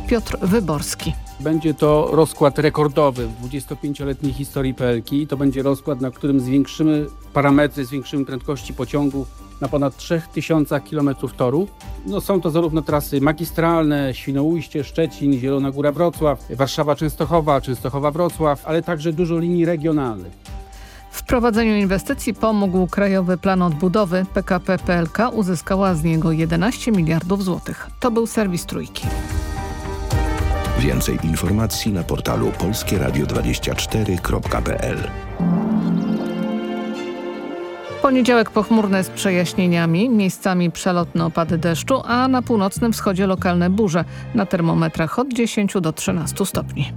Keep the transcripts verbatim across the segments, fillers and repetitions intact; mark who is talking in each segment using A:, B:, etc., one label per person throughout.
A: Piotr Wyborski.
B: Będzie to rozkład rekordowy w dwudziestopięcioletniej historii P L K. To będzie rozkład, na którym zwiększymy parametry, zwiększymy prędkości pociągu na ponad trzy tysiące kilometrów toru. No, są to zarówno trasy magistralne, Świnoujście, Szczecin, Zielona Góra, Wrocław, Warszawa, Częstochowa, Częstochowa, Wrocław, ale także dużo linii regionalnych.
A: W prowadzeniu inwestycji pomógł Krajowy Plan Odbudowy. P K P P L K uzyskała z niego jedenaście miliardów złotych. To był serwis Trójki.
C: Więcej informacji na portalu polskie radio dwadzieścia cztery kropka p l.
A: Poniedziałek pochmurny z przejaśnieniami, miejscami przelotne opady deszczu, a na północnym wschodzie lokalne burze. Na termometrach od dziesięciu do trzynastu stopni.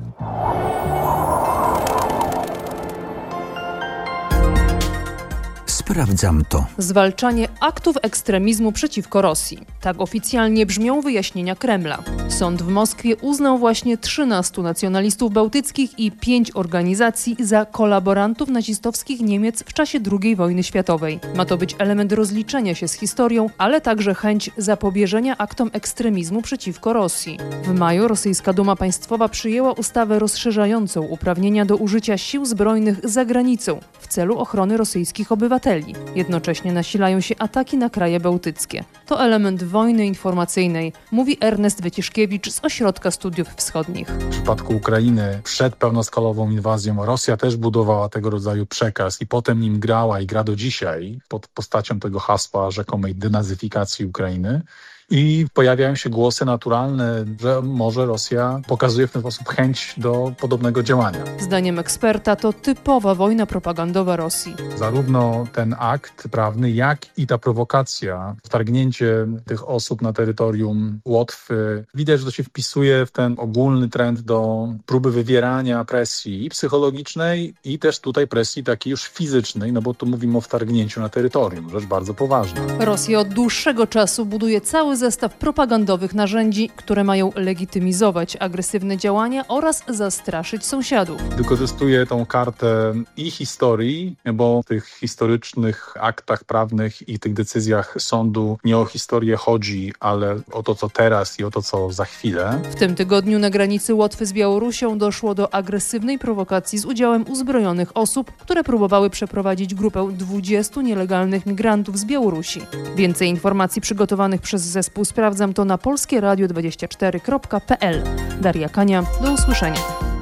D: Sprawdzam to.
E: Zwalczanie aktów ekstremizmu przeciwko Rosji. Tak oficjalnie brzmią wyjaśnienia Kremla. Sąd w Moskwie uznał właśnie trzynastu nacjonalistów bałtyckich i pięć organizacji za kolaborantów nazistowskich Niemiec w czasie drugiej wojny światowej. Ma to być element rozliczenia się z historią, ale także chęć zapobieżenia aktom ekstremizmu przeciwko Rosji. W maju rosyjska Duma Państwowa przyjęła ustawę rozszerzającą uprawnienia do użycia sił zbrojnych za granicą w celu ochrony rosyjskich obywateli. Jednocześnie nasilają się ataki na kraje bałtyckie. To element wojny informacyjnej, mówi Ernest Wyciszkiewicz z Ośrodka Studiów Wschodnich.
F: W przypadku Ukrainy przed pełnoskalową inwazją Rosja też budowała tego rodzaju przekaz i potem nim grała i gra do dzisiaj pod postacią tego hasła rzekomej denazyfikacji Ukrainy. I pojawiają się głosy naturalne, że może Rosja pokazuje w ten sposób chęć do podobnego działania.
E: Zdaniem eksperta to typowa wojna propagandowa Rosji.
F: Zarówno ten akt prawny, jak i ta prowokacja, wtargnięcie tych osób na terytorium Łotwy, widać, że to się wpisuje w ten ogólny trend do próby wywierania presji i psychologicznej, i też tutaj presji takiej już fizycznej, no bo tu mówimy o wtargnięciu na terytorium, rzecz bardzo poważna.
E: Rosja od dłuższego czasu buduje cały zestaw propagandowych narzędzi, które mają legitymizować agresywne działania oraz zastraszyć sąsiadów.
F: Wykorzystuje tą kartę i historii, bo w tych historycznych aktach prawnych i tych decyzjach sądu nie o historię chodzi, ale o to, co teraz i o to, co za chwilę.
E: W tym tygodniu na granicy Łotwy z Białorusią doszło do agresywnej prowokacji z udziałem uzbrojonych osób, które próbowały przeprowadzić grupę dwudziestu nielegalnych migrantów z Białorusi. Więcej informacji przygotowanych przez zespół Sprawdzam to na polskie radio dwadzieścia cztery kropka p l. Daria Kania, do usłyszenia.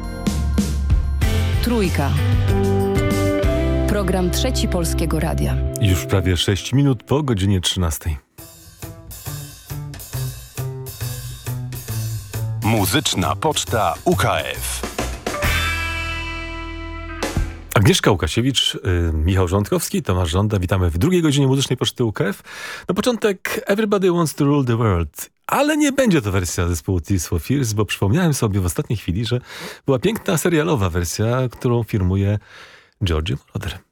G: Trójka. Program Trzeci Polskiego Radia.
H: Już prawie sześć minut po godzinie trzynastej.
C: Muzyczna Poczta U K F.
H: Agnieszka Łukasiewicz, y, Michał Rządkowski, Tomasz Żąda. Witamy w drugiej godzinie Muzycznej Poczty U K F. Na początek Everybody Wants to Rule the World. Ale nie będzie to wersja zespołu Tears for Fears, bo przypomniałem sobie w ostatniej chwili, że była piękna serialowa wersja, którą firmuje Giorgio Moroder.